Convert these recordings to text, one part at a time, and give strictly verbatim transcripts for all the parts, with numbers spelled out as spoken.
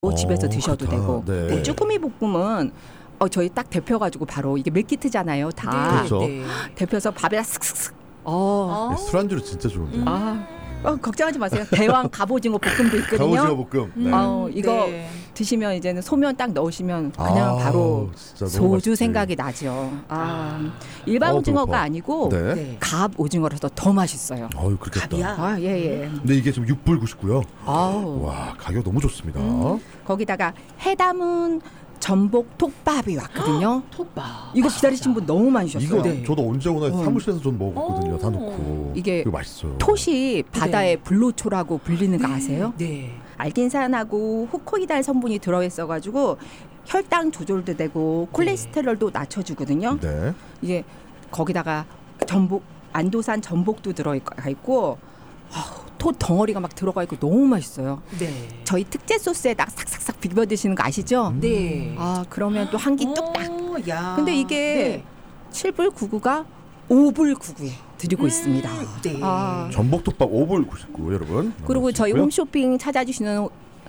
오, 집에서 어, 드셔도 그렇다. 되고 네. 네, 쭈꾸미 볶음은 어, 저희 딱 데펴가지고 바로 이게 밀키트잖아요. 다 네, 그렇죠. 네. 데펴서 밥에다 슥슥슥. 어, 아. 네, 술안주로 진짜 좋은데. 음. 아, 어, 걱정하지 마세요. 대왕 갑오징어 볶음도 있거든요. 갑오징어 볶음. 네. 어, 이거 네. 드시면 이제는 소면 딱 넣으시면 그냥 아, 바로 진짜 너무 소주 맛있지. 생각이 나죠. 아, 일반 어, 오징어가 배고파. 아니고 네. 네. 갑 오징어라서 더 맛있어요. 어유 그렇겠다. 갑이야? 아, 예, 예. 근데 이게 지금 육 불 구십구요. 아우. 와, 가격 너무 좋습니다. 음. 거기다가 해 담은 전복 톱밥이 왔거든요. 톱밥. 이거 기다리신 분 너무 많으셨어요. 이거 네. 저도 언제 오나 어. 사무실에서 전 먹었거든요. 오. 다 넣고. 이게 이거 맛있어요. 톳이 바다의 불로초라고 불리는 거 아세요? 네. 알긴산하고 후코이달 성분이 들어있어가지고 혈당 조절도 되고 콜레스테롤도 낮춰주거든요. 네. 이게 거기다가 전복 안도산 전복도 들어가 있고 아우, 톳 덩어리가 막 들어가 있고 너무 맛있어요. 네. 저희 특제 소스에다 싹싹싹 비벼 드시는 거 아시죠? 음. 네. 아 그러면 또 한 끼 뚝딱. 오, 야. 근데 이게 칠 불 구십구가 오 불 구십구에 드리고 음, 있습니다. 네. 아, 전복덮밥 오 불 구십구 여러분. 그리고 저희 있고요. 홈쇼핑 찾아주시는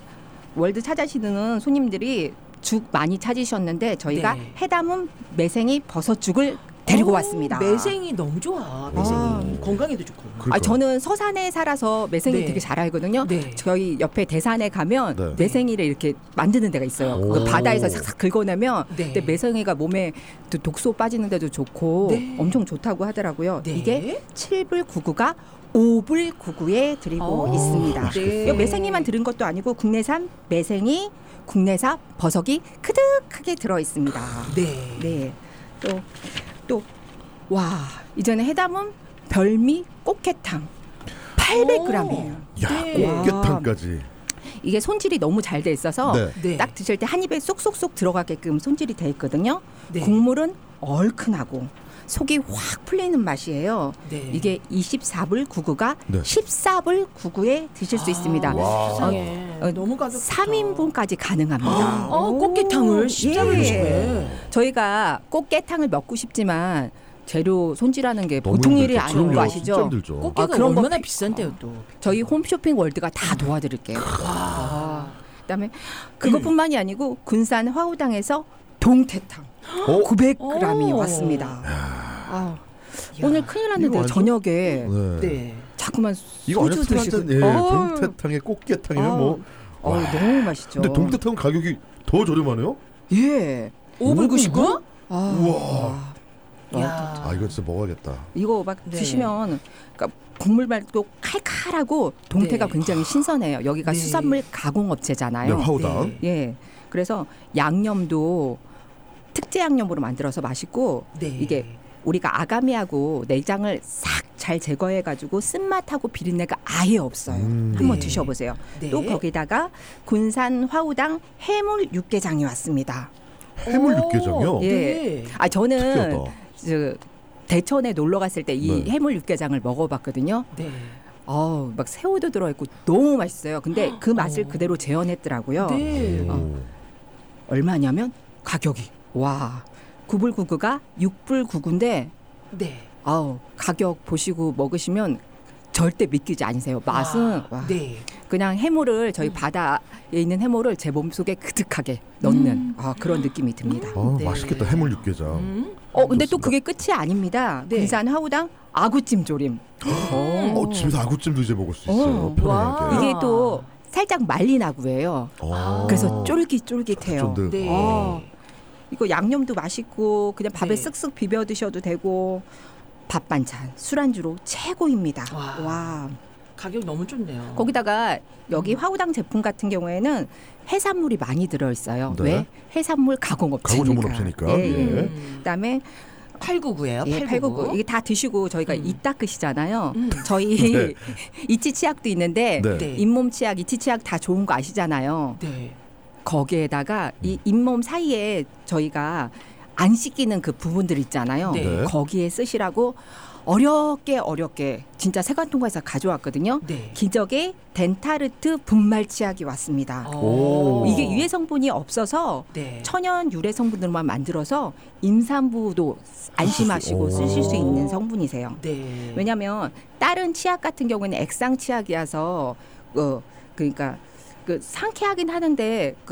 월드 찾아주시는 손님들이 죽 많이 찾으셨는데 저희가 네. 해담은 매생이 버섯죽을 데리고 오, 왔습니다. 매생이 너무 좋아. 매생이 아. 건강에도 좋고. 그러니까. 아, 저는 서산에 살아서 매생이 네. 되게 잘 알거든요. 네. 저희 옆에 대산에 가면 네. 매생이를 이렇게 만드는 데가 있어요. 오. 그 바다에서 싹싹 긁어내면 네. 근데 매생이가 몸에 또 독소 빠지는 데도 좋고 네. 엄청 좋다고 하더라고요. 네. 이게 칠 불 구십구가 오 불 구십구에 드리고 오, 있습니다. 맛있겠다. 이 매생이만 들은 것도 아니고 국내산 매생이, 국내산 버섯이 크득하게 들어 있습니다. 네. 네. 또 또 와, 이제는 해담은 별미 꽃게탕 팔백 그램이에요. 야, 네. 꽃게탕까지. 이게 손질이 너무 잘 돼 있어서 네. 네. 딱 드실 때 한 입에 쏙쏙쏙 들어가게끔 손질이 돼 있거든요. 네. 국물은 얼큰하고 속이 확 풀리는 맛이에요. 네. 이게 이십사 불 구십구가 네. 십사 불 구십구에 드실 수 있습니다. 와. 세상에. 어, 너무 가격 좋다. 삼 인분까지 가능합니다. 어, 꽃게탕을 십사 불 예. 구십구에. 저희가 꽃게탕을 먹고 싶지만 재료 손질하는 게 너무 보통 일이 힘들죠. 아닌 거 그럼요, 아시죠? 진짜 힘들죠. 꽃게가 아, 그런 거 얼마나 피- 비싼데요, 또. 저희 홈쇼핑 월드가 다 도와드릴게요. 아, 그다음에 그것뿐만이 아니고 군산 화우당에서 동태탕 어? 구백 그램이 오. 왔습니다. 아, 야. 오늘 큰일 났는데 이거 완전- 저녁에 네. 네. 자꾸만 이거 완전 소주 술 드시고 한잔 예, 어, 동태탕에 꽃게탕이면 아. 뭐. 어, 와. 너무 맛있죠. 근데 동태탕 가격이 더 저렴하네요. 예. 오 불 구십구? 아, 우와. 야. 아, 이거 진짜 먹어야겠다. 이거 막 네. 드시면 그러니까 국물 말고 칼칼하고 동태가 네. 굉장히 신선해요. 여기가 네. 수산물 네, 가공업체잖아요. 화우당. 네. 예. 그래서 양념도 특제 양념으로 만들어서 맛있고 네. 이게 우리가 아가미하고 내장을 싹 잘 제거해가지고 쓴맛하고 비린내가 아예 없어요. 음. 한번 네. 드셔보세요. 네. 또 거기다가 군산 화우당 해물 육개장이 왔습니다. 해물 오, 육개장이요? 예. 네. 아 저는 특이하다. 저 대천에 놀러 갔을 때 이 네. 해물 육개장을 먹어봤거든요. 네. 어우 막 새우도 들어있고 너무 맛있어요. 근데 그 맛을 어. 그대로 재현했더라고요. 네. 오. 얼마냐면 가격이 와 구 불 구십구가 육 불 구십구인데 네. 아우 가격 보시고 먹으시면 절대 믿기지 않으세요. 맛은 와. 와, 네. 그냥 해물을 저희 음. 바다에 있는 해물을 제 몸속에 그득하게 넣는 음. 아, 그런 느낌이 듭니다. 아, 네. 맛있겠다. 해물 육개장. 음. 어 근데 또 좋습니다. 그게 끝이 아닙니다. 네. 군산 화우당 아구찜 조림. 어. 어, 집에서 아구찜도 이제 먹을 수 있어요. 어, 편안하게. 와. 이게 또 살짝 말린 아구예요. 어. 그래서 쫄깃쫄깃해요. 쫀득. 네. 어. 이거 양념도 맛있고 그냥 밥에 네. 쓱쓱 비벼 드셔도 되고 밥 반찬 술안주로 최고입니다. 와. 와. 가격 너무 좋네요. 거기다가 여기 음. 화우당 제품 같은 경우에는 해산물이 많이 들어 있어요. 네. 왜? 해산물 가공업체니까. 가공 전문업체니까. 예, 예. 예. 음. 그다음에 팔구구예요. 예, 팔구구. 팔구구 이게 다 드시고 저희가 음. 이 닦으시잖아요. 음. 저희 네. 이치 치약도 있는데 네. 네. 잇몸 치약, 이치 치약 다 좋은 거 아시잖아요. 네. 거기에다가 이 잇몸 사이에 저희가 안 씻기는 그 부분들 있잖아요. 네. 네. 거기에 쓰시라고 어렵게 어렵게 진짜 세관통과에서 가져왔거든요. 네. 기적의 덴타르트 분말 치약이 왔습니다. 오. 이게 유해 성분이 없어서 네. 천연 유래 성분으로만 만들어서 임산부도 안심하시고 오. 쓰실 수 있는 성분이세요. 네. 왜냐하면 다른 치약 같은 경우에는 액상 치약이어서 어, 그러니까 그 상쾌하긴 하는데